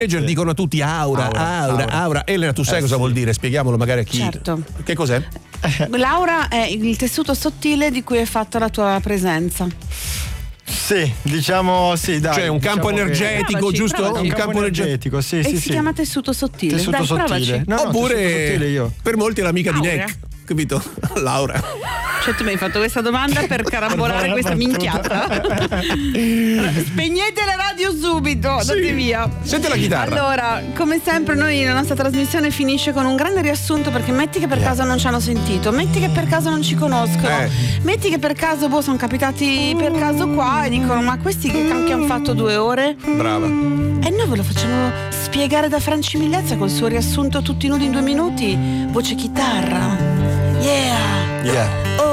Sì. Dicono a tutti aura. Elena, tu sai cosa vuol dire? Spieghiamolo magari a chi. Certo. Che cos'è? L'aura è il tessuto sottile di cui è fatta la tua presenza. Sì, diciamo sì, dai. Cioè un campo che... energetico, provaci, giusto? provaci. Un campo energetico, sì, e sì, si chiama tessuto sottile. Tessuto dai, sottile. provaci. Oppure tessuto sottile io. per molti è l'amica di Aurea. Neck, capito? Laura. Cioè tu mi hai fatto questa domanda per carambolare questa minchiata. Spegnete la radio subito, andate via. Senti la chitarra. Allora, come sempre noi la nostra trasmissione finisce con un grande riassunto, perché metti che per caso non ci hanno sentito, metti che per caso non ci conoscono, metti che per caso sono capitati per caso qua e dicono ma questi che cacchio hanno fatto 2 ore? Brava. E noi ve lo facciamo spiegare da Franci Migliazza col suo riassunto tutti nudi in 2 minuti, voce chitarra. Yeah. Yeah. Oh.